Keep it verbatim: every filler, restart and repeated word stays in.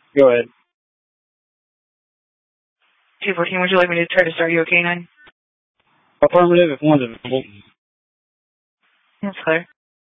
Go ahead. two fourteen, would you like me to try to start you a K nine? Affirmative if one's available. That's clear.